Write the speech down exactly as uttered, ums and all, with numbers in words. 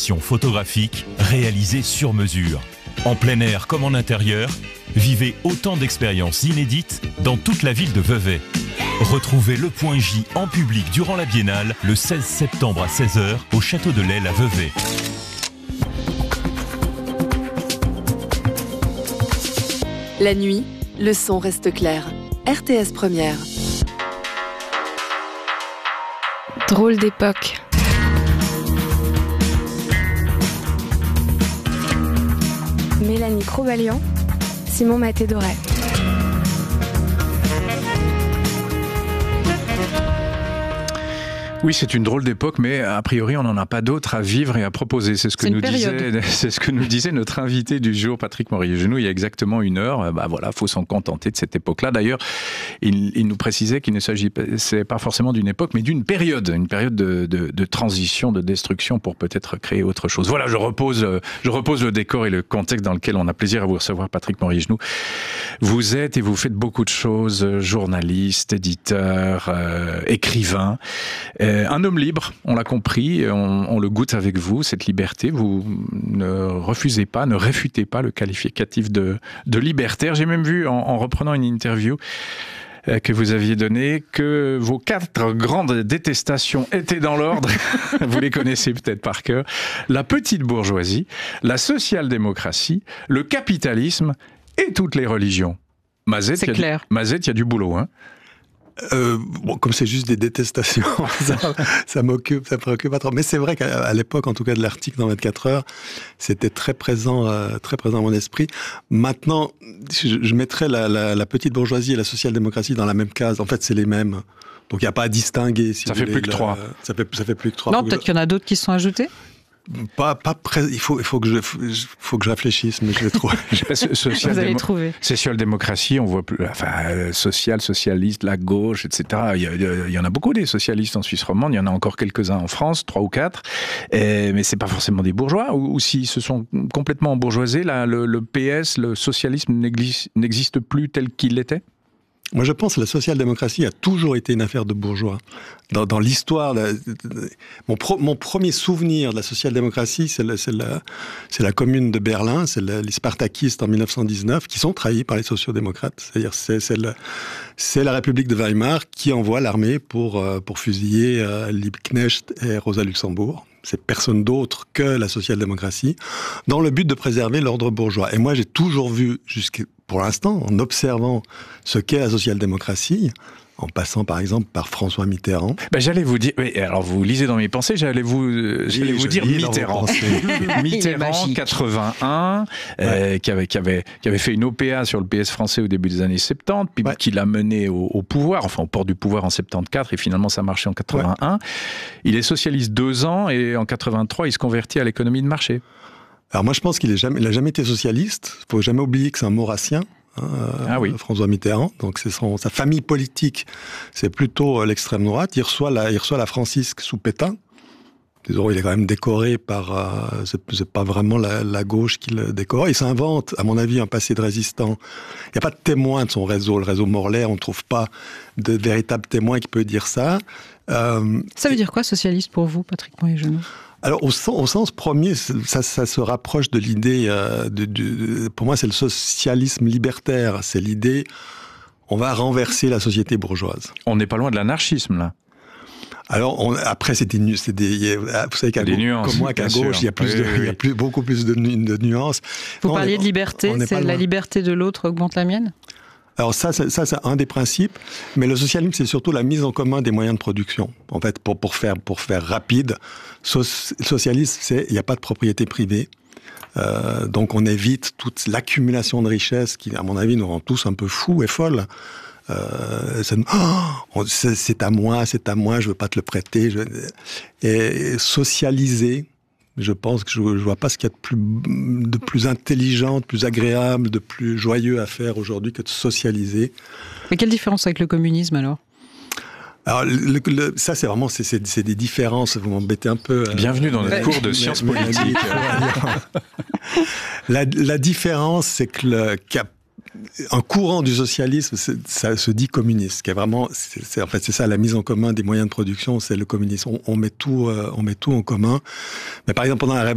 expositions photographiques réalisées sur mesure. En plein air comme en intérieur, vivez autant d'expériences inédites dans toute la ville de Vevey. Retrouvez le Point J en public durant la Biennale le seize septembre à seize heures au Château de l'Aile à Vevey. La nuit, le son reste clair. R T S Première. Drôle d'époque. Mélanie Crobalian, Simon Maté-Doré. Oui, c'est une drôle d'époque, mais a priori, on n'en a pas d'autres à vivre et à proposer. C'est ce que, nous disait, c'est ce que nous disait notre invité du jour, Patrick Morillet-Genoux, il y a exactement une heure. Bah voilà, faut s'en contenter de cette époque-là. D'ailleurs, il, il nous précisait qu'il ne s'agissait pas forcément d'une époque, mais d'une période, une période de, de, de transition, de destruction pour peut-être créer autre chose. Voilà, je repose, je repose le décor et le contexte dans lequel on a plaisir à vous recevoir, Patrick Morillet-Genoux. Vous êtes et vous faites beaucoup de choses, journaliste, éditeur, euh, écrivain. Euh, Un homme libre, on l'a compris, on, on le goûte avec vous, cette liberté. Vous ne refusez pas, ne réfutez pas le qualificatif de, de libertaire. J'ai même vu, en, en reprenant une interview euh, que vous aviez donnée, que vos quatre grandes détestations étaient dans l'ordre. Vous les connaissez peut-être par cœur. La petite bourgeoisie, la social-démocratie, le capitalisme et toutes les religions. Mazette, c'est clair. Du, Mazette, il y a du boulot, hein. Euh, bon, comme c'est juste des détestations, ça, ça m'occupe, ça me préoccupe pas trop. Mais c'est vrai qu'à l'époque, en tout cas de l'article dans vingt-quatre heures, c'était très présent, euh, très présent dans mon esprit. Maintenant, je, je mettrais la, la, la petite bourgeoisie et la social-démocratie dans la même case. En fait, c'est les mêmes. Donc il n'y a pas à distinguer. Si ça fait voulez, plus que le, trois. Ça fait, ça fait plus que trois. Non, peut-être qu'il y en a d'autres qui se sont ajoutés. Pas, pas près, il faut, il faut que je, faut que je réfléchisse, mais je vais trouver. Vous allez trouver. Social-démocratie, on voit plus, enfin, euh, social, socialiste, la gauche, et cetera. Il y, a, il y en a beaucoup des socialistes en Suisse romande. Il y en a encore quelques-uns en France, trois ou quatre. Et, mais c'est pas forcément des bourgeois. Ou, ou s'ils se sont complètement embourgeoisés, là, le, le P S, le socialisme n'existe plus tel qu'il l'était. Moi, je pense que la social-démocratie a toujours été une affaire de bourgeois. Dans, dans l'histoire, la, mon, pro, mon premier souvenir de la social-démocratie, c'est la, la, la commune de Berlin, c'est la, les spartakistes en mille neuf cent dix-neuf, qui sont trahis par les sociaux-démocrates. C'est-à-dire, c'est, c'est, la, c'est la République de Weimar qui envoie l'armée pour, pour fusiller euh, Liebknecht et Rosa Luxembourg. C'est personne d'autre que la social-démocratie, dans le but de préserver l'ordre bourgeois. Et moi, j'ai toujours vu, jusqu'à pour l'instant, en observant ce qu'est la social-démocratie, en passant par exemple par François Mitterrand. Ben, j'allais vous dire, oui, alors vous lisez dans mes pensées, j'allais vous, j'allais oui, vous dire Mitterrand. Mitterrand, quatre-vingt-un, ouais. euh, qui, avait, qui, avait, qui avait fait une O P A sur le P S français au début des années soixante-dix, puis ouais. qui l'a mené au, au pouvoir, enfin au port du pouvoir en soixante-quatorze, et finalement ça marchait en quatre-vingt-un. Ouais. Il est socialiste deux ans, et en quatre-vingt-trois, il se convertit à l'économie de marché. Alors moi je pense qu'il n'a jamais, jamais été socialiste, il ne faut jamais oublier que c'est un maurassien. Euh, ah oui. François Mitterrand, donc c'est son, sa famille politique, c'est plutôt l'extrême droite. Il reçoit la, il reçoit la Francisque sous Pétain. Disons, il est quand même décoré par, euh, c'est, c'est pas vraiment la, la gauche qui le décore. Il s'invente, à mon avis, un passé de résistant. Il n'y a pas de témoin de son réseau, le réseau Morlaix, on ne trouve pas de véritable témoin qui peut dire ça. Euh, ça veut dire quoi, socialiste, pour vous, Patrick Morillet-Genoux ? Alors, au sens, au sens premier, ça, ça se rapproche de l'idée, euh, de, de, pour moi, c'est le socialisme libertaire. C'est l'idée, on va renverser la société bourgeoise. On n'est pas loin de l'anarchisme, là. Alors, on, après, c'est des, c'est des, vous savez qu'à gauche, nuances, comme moi, qu'à gauche, sûr. il y a plus oui, de, oui, il y a plus, beaucoup plus de, de nuances. Vous non, parliez est, de liberté, c'est la liberté de l'autre augmente la mienne ? Alors ça, c'est, ça, c'est un des principes, mais le socialisme, c'est surtout la mise en commun des moyens de production. En fait, pour, pour, faire, pour faire rapide, so, socialisme, c'est il n'y a pas de propriété privée. Euh, donc on évite toute l'accumulation de richesses qui, à mon avis, nous rend tous un peu fous et folles. Euh, c'est, oh, c'est, c'est à moi, c'est à moi, je veux pas te le prêter. Je... Et socialiser, je pense que je ne vois pas ce qu'il y a de plus, de plus intelligent, de plus agréable, de plus joyeux à faire aujourd'hui que de socialiser. Mais quelle différence avec le communisme alors ? Alors, le, le, ça, c'est vraiment c'est, c'est, c'est des différences. Vous m'embêtez un peu. Bienvenue dans notre cours de sciences politiques. la, la différence, c'est que le, un courant du socialisme, ça se dit communiste, qui est vraiment, c'est, c'est, en fait, c'est ça, la mise en commun des moyens de production, c'est le communisme. On, on met tout, euh, on met tout en commun. Mais par exemple, pendant la